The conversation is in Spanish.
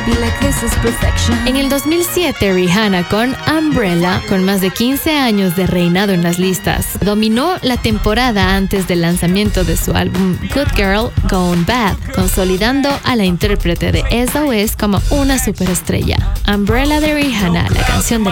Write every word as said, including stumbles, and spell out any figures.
En el dos mil siete, Rihanna con Umbrella, con más de quince años de reinado en las listas, dominó la temporada antes del lanzamiento de su álbum Good Girl Gone Bad, consolidando a la intérprete de S O S como una superestrella. Umbrella de Rihanna, la canción del